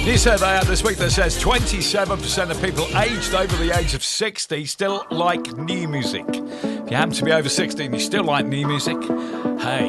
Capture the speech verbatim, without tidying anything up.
New survey out this week that says twenty-seven percent of people aged over the age of sixty still like new music. If you happen to be over sixty and you still like new music, hey,